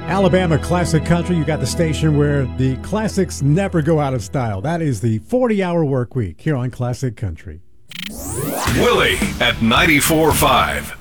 Alabama Classic Country. You got the station where the classics never go out of style. That is the 40-hour work week here on Classic Country. Willie at 94.5.